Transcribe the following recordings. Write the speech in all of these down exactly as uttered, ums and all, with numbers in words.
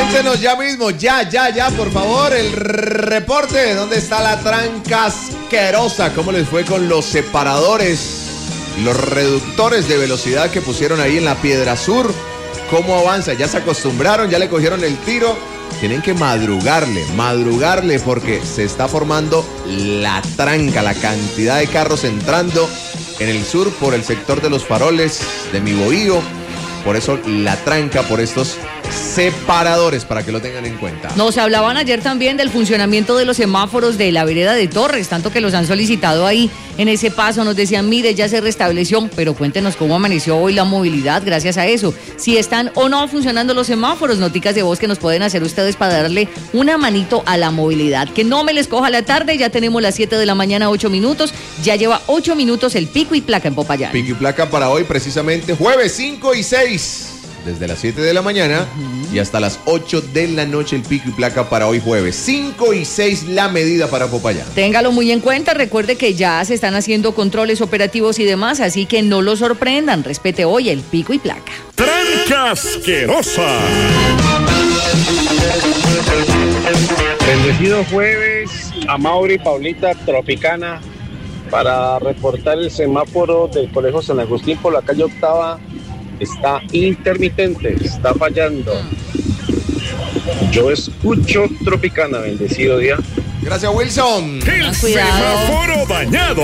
Repórtenos ya mismo, ya, ya, ya, por favor, el reporte. ¿Dónde está la tranca asquerosa? ¿Cómo les fue con los separadores, los reductores de velocidad que pusieron ahí en la Piedra Sur? ¿Cómo avanza? ¿Ya se acostumbraron? ¿Ya le cogieron el tiro? Tienen que madrugarle, madrugarle porque se está formando la tranca, la cantidad de carros entrando en el sur por el sector de los faroles de Mi Bohío. Por eso la tranca por estos separadores, para que lo tengan en cuenta. Nos hablaban ayer también del funcionamiento de los semáforos de la vereda de Torres, tanto que los han solicitado ahí en ese paso. Nos decían, mire, ya se restableció, pero cuéntenos cómo amaneció hoy la movilidad gracias a eso. Si están o no funcionando los semáforos, noticas de voz que nos pueden hacer ustedes para darle una manito a la movilidad. Que no me les coja la tarde, ya tenemos las siete de la mañana, ocho minutos. Ya lleva ocho minutos el pico y placa en Popayán. Pico y placa para hoy, precisamente jueves cinco y seis. Desde las siete de la mañana uh-huh. y hasta las ocho de la noche el pico y placa para hoy jueves. cinco y seis la medida para Popayán. Téngalo muy en cuenta, recuerde que ya se están haciendo controles operativos y demás, así que no lo sorprendan, respete hoy el pico y placa. Tranca asquerosa. Bendecido jueves a Mauri y Paulita Tropicana para reportar el semáforo del Colegio San Agustín por la calle Octava. Está intermitente, está fallando. Yo escucho Tropicana, bendecido día. Gracias, Wilson. El semáforo dañado.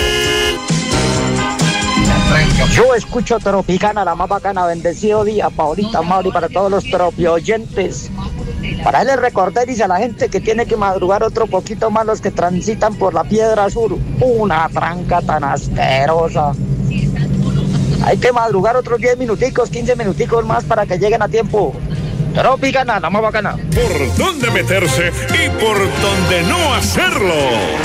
Yo escucho Tropicana, la más bacana, bendecido día, Paulita, Mauri, para todos los tropioyentes. Para él recordar, dice a la gente que tiene que madrugar otro poquito más los que transitan por la Piedra Sur. Una tranca tan asquerosa. Hay que madrugar otros diez minuticos, quince minuticos más para que lleguen a tiempo. Tropicana, la más bacana. Por dónde meterse y por dónde no hacerlo.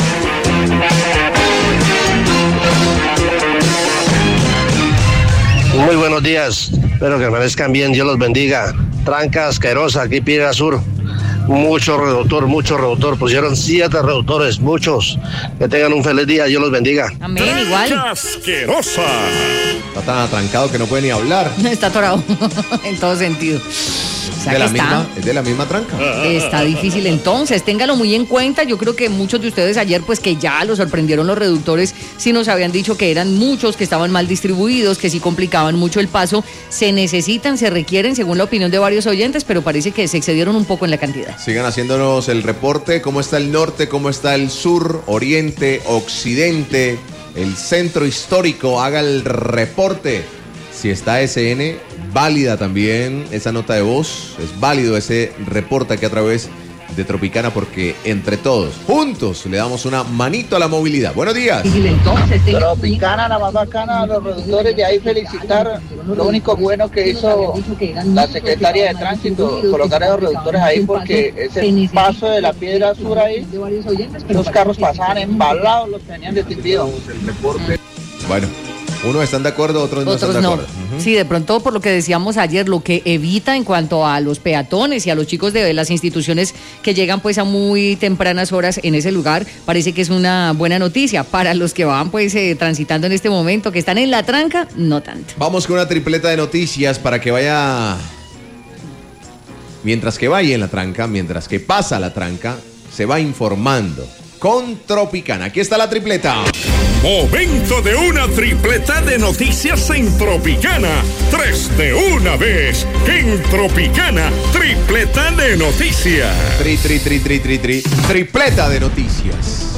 Muy buenos días, espero que amanezcan bien, Dios los bendiga. Tranca asquerosa, aquí Piedra Sur. Mucho reductor, mucho reductor. Pusieron siete reductores, muchos. Que tengan un feliz día, Dios los bendiga. Amén, igual. Asquerosa. Está tan atrancado que no puede ni hablar. Está atorado en todo sentido. O sea, de la misma, es de la misma tranca. Está difícil entonces, téngalo muy en cuenta. Yo creo que muchos de ustedes ayer, pues que ya los sorprendieron los reductores, sí nos habían dicho que eran muchos, que estaban mal distribuidos, que sí complicaban mucho el paso. Se necesitan, se requieren, según la opinión de varios oyentes, pero parece que se excedieron un poco en la cantidad. Sigan haciéndonos el reporte, cómo está el norte, cómo está el sur, oriente, occidente, el centro histórico. Haga el reporte. Si está S N, válida también esa nota de voz, es válido ese reporte aquí a través de Tropicana, porque entre todos, juntos, le damos una manito a la movilidad. Buenos días. Tropicana, la más bacana, los reductores de ahí felicitar. Lo único bueno que hizo la secretaria de Tránsito, colocar esos reductores ahí, porque ese paso de la Piedra Sur ahí, los carros pasaban embalados, los tenían detendidos. Bueno. Unos están de acuerdo, otros no otros están de no. acuerdo. Uh-huh. Sí, de pronto, por lo que decíamos ayer, lo que evita en cuanto a los peatones y a los chicos de las instituciones que llegan pues a muy tempranas horas en ese lugar, parece que es una buena noticia. Para los que van pues eh, transitando en este momento, que están en la tranca, no tanto. Vamos con una tripleta de noticias para que vaya, mientras que vaya en la tranca, mientras que pasa la tranca, se va informando con Tropicana. Aquí está la tripleta. Momento de una tripleta de noticias en Tropicana. Tres de una vez en Tropicana. Tripleta de noticias. Tri, tri, tri, tri, tri, tri. Tripleta de noticias.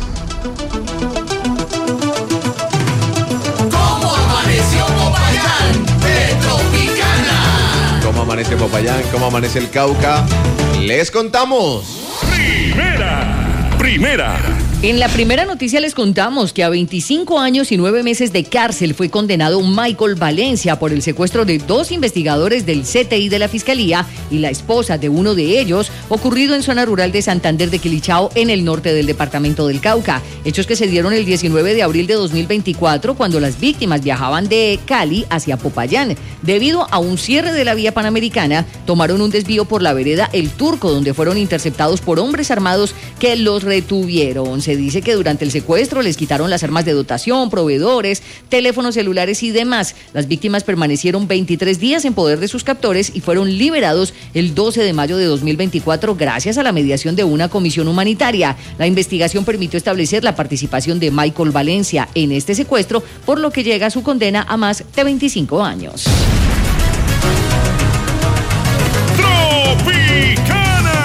¿Cómo amaneció Popayán de Tropicana? ¿Cómo amanece Popayán? ¿Cómo amanece el Cauca? Les contamos. Primera, primera. En la primera noticia les contamos que a veinticinco años y nueve meses de cárcel fue condenado Michael Valencia por el secuestro de dos investigadores del C T I de la Fiscalía y la esposa de uno de ellos, ocurrido en zona rural de Santander de Quilichao, en el norte del departamento del Cauca. Hechos que se dieron el diecinueve de abril de dos mil veinticuatro, cuando las víctimas viajaban de Cali hacia Popayán. Debido a un cierre de la vía panamericana, tomaron un desvío por la vereda El Turco, donde fueron interceptados por hombres armados que los retuvieron. Se Se dice que durante el secuestro les quitaron las armas de dotación, proveedores, teléfonos celulares y demás. Las víctimas permanecieron veintitrés días en poder de sus captores y fueron liberados el doce de mayo de dos mil veinticuatro gracias a la mediación de una comisión humanitaria. La investigación permitió establecer la participación de Michael Valencia en este secuestro, por lo que llega su condena a más de veinticinco años. Tropicana.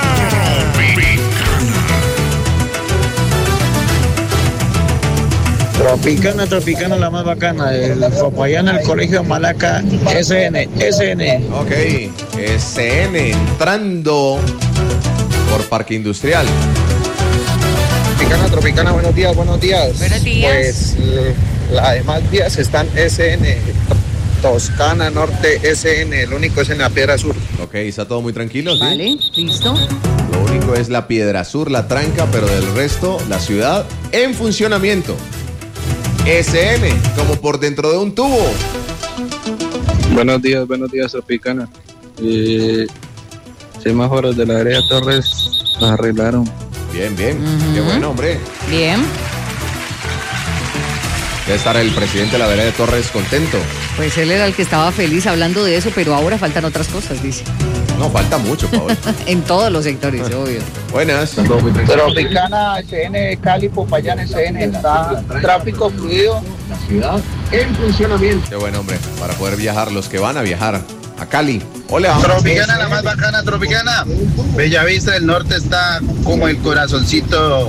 Tropicana, Tropicana, la más bacana. El Popayán, el Colegio Malaca, S N, S N. Ok, S N entrando por Parque Industrial. Tropicana, Tropicana, buenos días, buenos días. Buenos días. Pues las demás vías están S N, Toscana Norte S N, el único es en la Piedra Sur. Ok, está todo muy tranquilo, ¿sí? Vale, listo. Lo único es la Piedra Sur, la tranca, pero del resto, la ciudad en funcionamiento. S N, como por dentro de un tubo. Buenos días, buenos días, Tropicana. Eh, semáforos de la Vereda Torres los arreglaron. Bien, bien. Ujú. Qué bueno, hombre. Bien. Debe estar el presidente de la Vereda de Torres contento. Pues él era el que estaba feliz hablando de eso, pero ahora faltan otras cosas, dice. No, falta mucho, Paola. En todos los sectores, obvio. Buenas. Tropicana, S N, Cali, Popayán, S N, está tráfico fluido. La ciudad en funcionamiento. Qué bueno, hombre. Para poder viajar, los que van a viajar a Cali. Hola. Tropicana, la más bacana, Tropicana. Bellavista del Norte está como el corazoncito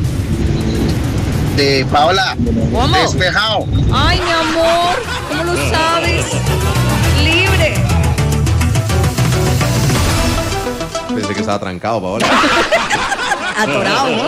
de Paola. ¿Cómo? Despejado. Ay, mi amor, ¿cómo lo sabes? Libre. Pensé que estaba trancado, Paola. Atorado, ¿no?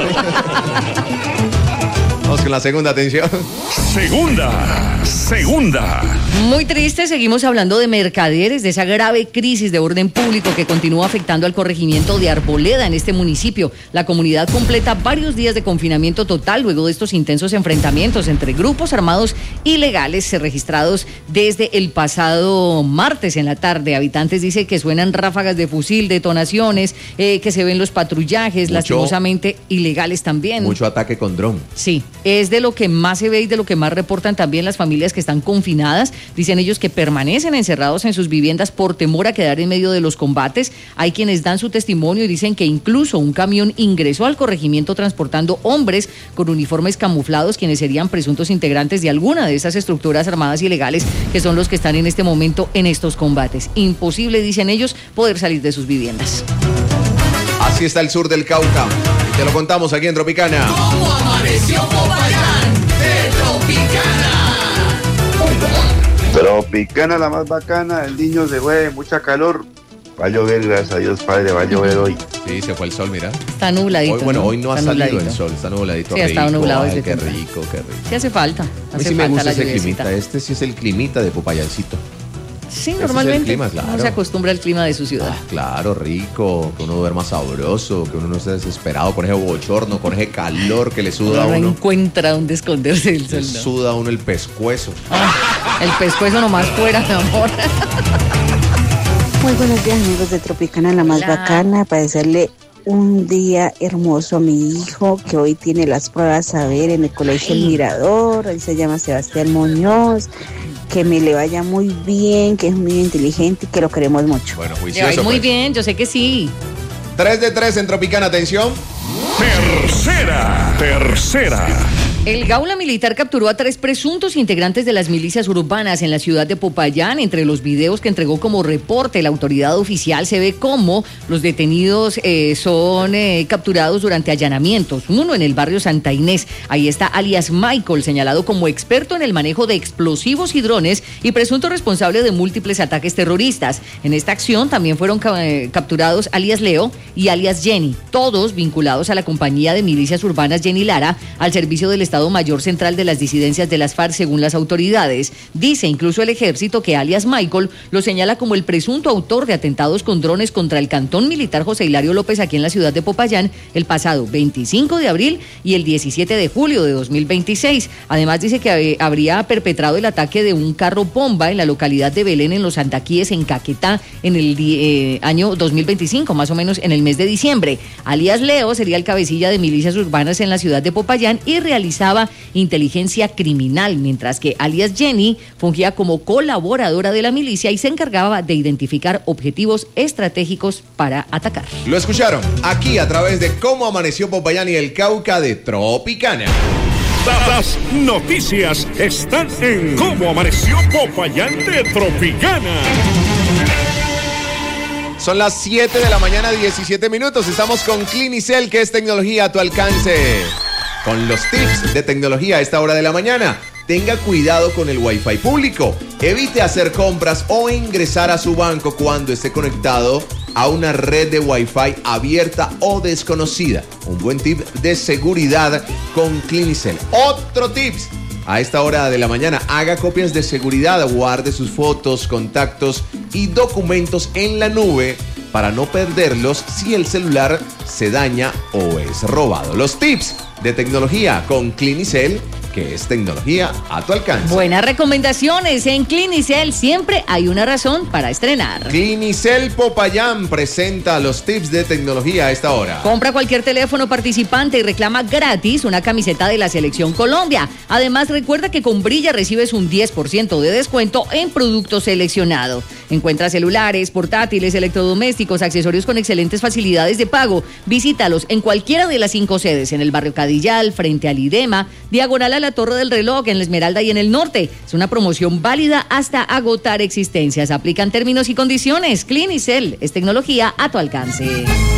Vamos con la segunda, atención. Segunda, segunda. Muy triste, seguimos hablando de mercaderes, de esa grave crisis de orden público que continúa afectando al corregimiento de Arboleda en este municipio. La comunidad completa varios días de confinamiento total luego de estos intensos enfrentamientos entre grupos armados ilegales registrados desde el pasado martes en la tarde. Habitantes dicen que suenan ráfagas de fusil, detonaciones, eh, que se ven los patrullajes, Mucho, lastimosamente ilegales también. Mucho ataque con dron. Sí, es de lo que más se ve y de lo que más reportan también las familias que están confinadas. Dicen ellos que permanecen encerrados en sus viviendas por temor a quedar en medio de los combates. Hay quienes dan su testimonio y dicen que incluso un camión ingresó al corregimiento transportando hombres con uniformes camuflados, quienes serían presuntos integrantes de alguna de esas estructuras armadas ilegales que son los que están en este momento en estos combates. Imposible, dicen ellos, poder salir de sus viviendas. Así está el sur del Cauca. Y te lo contamos aquí en Tropicana. ¿Cómo amaneció Popayán de Tropicana? Tropicana, la más bacana. El niño se fue, mucha calor. Va a llover, gracias a Dios, Padre, va a llover hoy. Sí, se fue el sol, mira. Está nubladito. Hoy, bueno, ¿no? hoy no ha Está salido nubladito. el sol, está nubladito. Sí, ha estado rico. nublado Ay, desde qué temprano. rico, qué rico. Sí hace falta. A mí Hace sí me falta gusta la ese lluviecita. climita. Este sí es el climita de Popayancito. Sí, Ese es normalmente el clima, claro. uno se acostumbra al clima de su ciudad. Ah, claro, rico, que uno duerma sabroso, que uno no esté desesperado con ese bochorno, con ese calor que le suda a Uno no uno. encuentra dónde esconderse del Le sol. ¿no? suda a uno el pescuezo. Ah, el pescuezo nomás fuera, mi amor. Muy buenos días, amigos de Tropicana, la más Hola. bacana, para desearle un día hermoso a mi hijo que hoy tiene las pruebas a ver en el Colegio El Mirador. Él se llama Sebastián Muñoz. Que me le vaya muy bien, que es muy inteligente y que lo queremos mucho. Bueno, Le va a juicioso. ir muy pues. bien, yo sé que sí. tres de tres en Tropicana, atención. Tercera, tercera. El Gaula Militar capturó a tres presuntos integrantes de las milicias urbanas en la ciudad de Popayán. Entre los videos que entregó como reporte la autoridad oficial se ve cómo los detenidos eh, son eh, capturados durante allanamientos. Uno en el barrio Santa Inés. Ahí está alias Michael, señalado como experto en el manejo de explosivos y drones y presunto responsable de múltiples ataques terroristas. En esta acción también fueron ca- eh, capturados alias Leo y alias Jenny, todos vinculados a la compañía de milicias urbanas Jenny Lara, al servicio del Estado Estado Mayor Central de las disidencias de las FARC, según las autoridades. Dice incluso el ejército que alias Michael lo señala como el presunto autor de atentados con drones contra el cantón militar José Hilario López aquí en la ciudad de Popayán el pasado veinticinco de abril y el diecisiete de julio de dos mil veintiséis. Además dice que habría perpetrado el ataque de un carro bomba en la localidad de Belén, en los Santaquíes, en Caquetá, en el eh, año dos mil veinticinco, más o menos en el mes de diciembre. Alias Leo sería el cabecilla de milicias urbanas en la ciudad de Popayán y realizaba inteligencia criminal, mientras que alias Jenny fungía como colaboradora de la milicia y se encargaba de identificar objetivos estratégicos para atacar. Lo escucharon aquí a través de Cómo Amaneció Popayán y el Cauca de Tropicana. Las noticias están en Cómo Amaneció Popayán de Tropicana. Son las siete de la mañana, diecisiete minutos. Estamos con Clinicel, que es tecnología a tu alcance. Con los tips de tecnología a esta hora de la mañana. Tenga cuidado con el Wi-Fi público. Evite hacer compras o ingresar a su banco cuando esté conectado a una red de Wi-Fi abierta o desconocida. Un buen tip de seguridad con Clinicel. Otro tips. A esta hora de la mañana, haga copias de seguridad, guarde sus fotos, contactos y documentos en la nube para no perderlos si el celular se daña o es robado. Los tips de tecnología con Clinicel, que es tecnología a tu alcance. Buenas recomendaciones. En Clinicel siempre hay una razón para estrenar. Clinicel Popayán presenta los tips de tecnología a esta hora. Compra cualquier teléfono participante y reclama gratis una camiseta de la Selección Colombia. Además, recuerda que con Brilla recibes un diez por ciento de descuento en productos seleccionados. Encuentra celulares, portátiles, electrodomésticos, accesorios con excelentes facilidades de pago. Visítalos en cualquiera de las cinco sedes, en el barrio Cadillal, frente al IDEMA, diagonal a la Torre del Reloj, en la Esmeralda y en el Norte. Es una promoción válida hasta agotar existencias. Aplican términos y condiciones. Clinicel es tecnología a tu alcance.